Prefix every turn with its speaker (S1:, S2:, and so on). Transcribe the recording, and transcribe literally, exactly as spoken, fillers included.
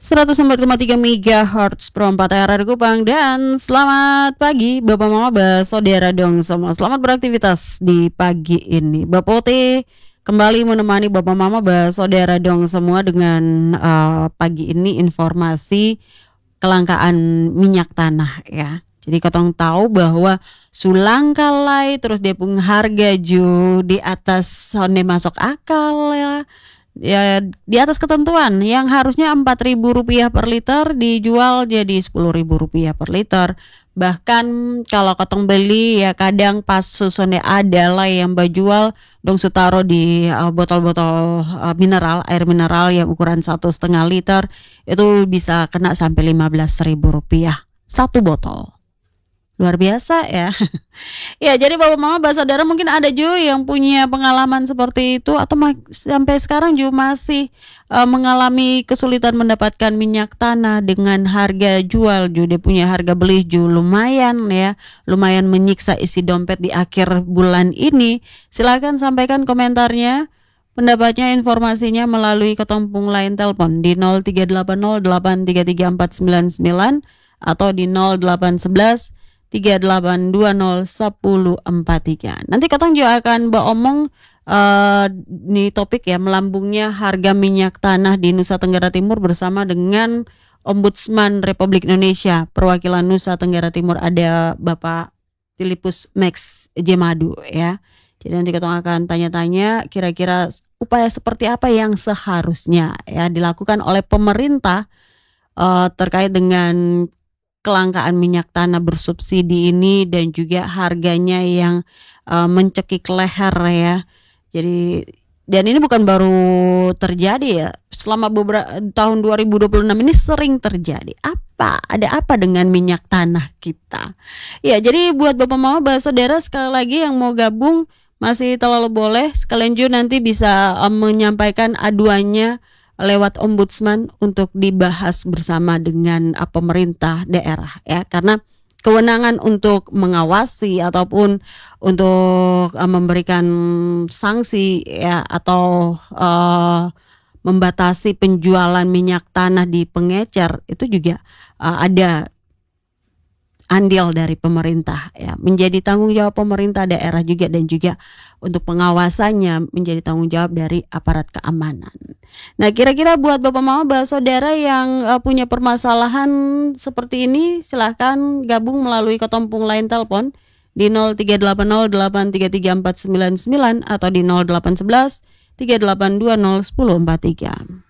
S1: seratus empat koma tiga megahertz Pro empat R R Kupang. Dan selamat pagi Bapak Mama Saudara dong semua. Selamat beraktivitas di pagi ini. Bapak Ote kembali menemani Bapak Mama Saudara dong semua dengan uh, pagi ini informasi kelangkaan minyak tanah ya. Jadi katong tahu bahwa sulang kalai terus dia pun harga ju di atas sonde masuk akal ya. Ya di atas ketentuan yang harusnya empat ribu rupiah per liter dijual jadi sepuluh ribu rupiah per liter. Bahkan kalau katong beli ya kadang pas susone ada lah yang bajual dong sutaro di uh, botol-botol uh, mineral, air mineral yang ukuran satu setengah liter itu bisa kena sampai lima belas ribu rupiah satu botol. Luar biasa ya. Ya jadi Bapak Mama Saudara mungkin ada juga yang punya pengalaman seperti itu atau ma- sampai sekarang juga masih uh, mengalami kesulitan mendapatkan minyak tanah dengan harga jual juga dia punya harga beli juga lumayan ya, lumayan menyiksa isi dompet di akhir bulan ini. Silakan sampaikan komentarnya, pendapatnya, informasinya melalui ketompung line telepon di nol tiga delapan nol delapan tiga tiga empat sembilan sembilan atau di nol delapan satu satu tiga delapan dua nol satu nol empat tiga. Nanti katong juga akan beromong uh, nih topik ya, melambungnya harga minyak tanah di Nusa Tenggara Timur bersama dengan Ombudsman Republik Indonesia perwakilan Nusa Tenggara Timur, ada Bapak Filipus Max Jemadu ya. Jadi nanti katong akan tanya-tanya kira-kira upaya seperti apa yang seharusnya ya dilakukan oleh pemerintah uh, terkait dengan kelangkaan minyak tanah bersubsidi ini dan juga harganya yang uh, mencekik leher ya. Jadi dan ini bukan baru terjadi ya. Selama beberapa tahun dua ribu dua puluh enam ini sering terjadi. Apa? Ada apa dengan minyak tanah kita? Ya, jadi buat Bapak Mama Saudara sekali lagi yang mau gabung masih terlalu boleh, sekalian juga nanti bisa um, menyampaikan aduannya lewat ombudsman untuk dibahas bersama dengan uh, pemerintah daerah ya, karena kewenangan untuk mengawasi ataupun untuk uh, memberikan sanksi ya atau uh, membatasi penjualan minyak tanah di pengecer itu juga uh, ada andil dari pemerintah ya, menjadi tanggung jawab pemerintah daerah juga, dan juga untuk pengawasannya menjadi tanggung jawab dari aparat keamanan. Nah, kira-kira buat Bapak Mama Saudara yang uh, punya permasalahan seperti ini, silahkan gabung melalui ketompung line telepon di nol tiga delapan nol delapan tiga tiga empat sembilan sembilan atau di nol delapan satu satu tiga delapan dua nol satu nol empat tiga.